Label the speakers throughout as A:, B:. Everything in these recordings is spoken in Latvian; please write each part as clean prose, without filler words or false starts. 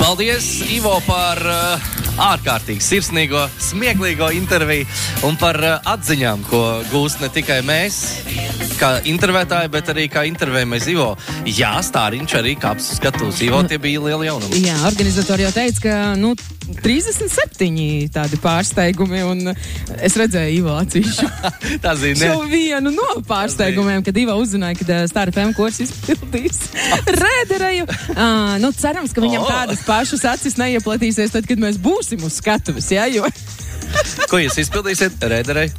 A: Paldies, Ivo, par ārkārtīgi sirsnīgo, smieklīgo interviju un par atziņām, ko gūst ne tikai mēs, kā intervētāji, bet arī kā intervējamais Ivo. Jā, Stāriņš arī kāps skatūs. Ivo, tie bija lieli jaunumi.
B: Jā, organizatori jau teica, ka, 37 tādi pārsteigumi, un es redzēju Ivo acīšu.
A: Tā zina.
B: Šo vienu no pārsteigumiem, kad Ivo uzzināja, ka Star FM kurs izpildīs Rēdereju. Cerams, ka viņam tādas pašas acis neieplatīsies tad, kad mēs būsim uz skatuves, jā, jo...
A: Ko jūs izpildīsiet? Rēderei?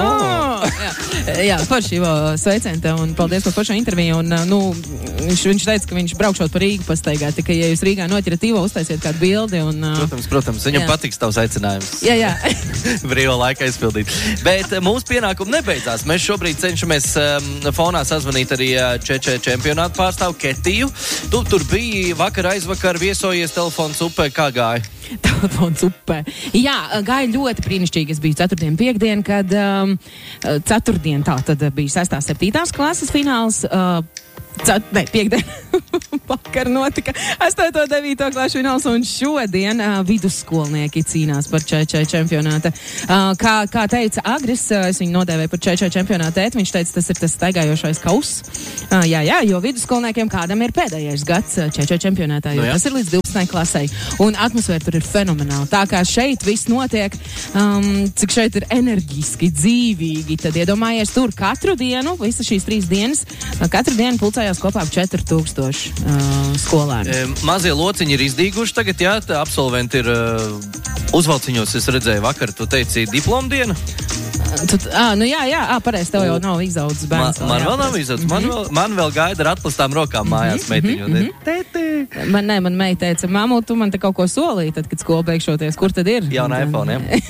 B: Jā, forši Ivo, sveicien tev un paldies par pašu interviju. Un, viņš teica, ka viņš braukšot par Rīgu pastaigāt, tikai, ja jūs Rīgā noķerat Ivo, uztaisiet kādu bildi. Un,
A: Protams, viņam patiks tavs aicinājums.
B: Jā.
A: Brīvo laikā izpildīt. Bet mūsu pienākumi nebeidzās. Mēs šobrīd cenšamies fonā sazvanīt arī ČČ čempionātu pārstāvu Ketiju. Tu tur biji aizvakar viesojies telefons upē, kā gāja?
B: Telefons upē. Jā, gāja ļoti brīnišķīgi. Es biju 4. piekdien, kad 4. tā tad bija 6. 7. klases fināls. Piekdien vakar notika 8. 9. klašu fināls, un šodien vidusskolnieki cīnās par ČČ čempionāta. Kā teica Agris, es viņu nodēvēju par ČČ čempionāta tēt, viņš teica, tas ir tas staigājošais kauss. Jā, jo vidusskolniekiem kādam ir pēdējais gads ČČ čempionātā, jo tas ir līdz 12. klasei. Un atmosfēra tur ir fenomenāla. Tā kā šeit viss notiek, cik šeit ir enerģiski, dzīvīgi, tad iedomājies tur katru dienu, visas šīs 3 dienas, katru dienu pulcējās kopā ap 4000 skolēni.
A: Mazie lociņi ir izdīguši tagad, jā, absolventi ir uzvalciņos, es redzēju vakar, tu teici diplomdiena?
B: Pareizi, tev jau nav izaudzis bērns.
A: Man vēl nav izaudzis, man vēl gaida ar atplastām rokām mājās meitiņu.
B: Man meita teica, mammu, tu man te kaut ko solīji, tad, kad skola beigšoties, kur tad ir?
A: Jauna iPhone, jā.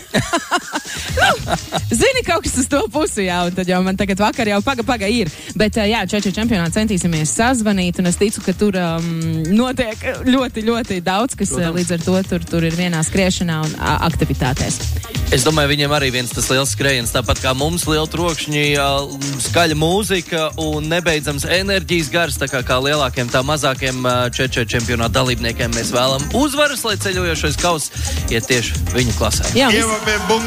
B: Zini, kaut kas uz to pusi, jā, un tad jau man tagad vakar jau paga ir. Bet, jā, ČČ čempionātu centīsimies sazvanīt, un es ticu, ka tur notiek ļoti, ļoti daudz, kas līdz ar to tur ir vienā skriešanā un aktivitātēs.
A: Es domāju, viņiem arī viens tas liels skrējiens, tāpat kā mums liela trokšņi, skaļa mūzika un nebeidzams enerģijas gars, tā kā lielākiem, tā mazākiem ČČ čempionāta dalībniekiem mēs vēlam uzvaras, lai ceļojošais kauss iet tieši viņu klasē.
B: Jā,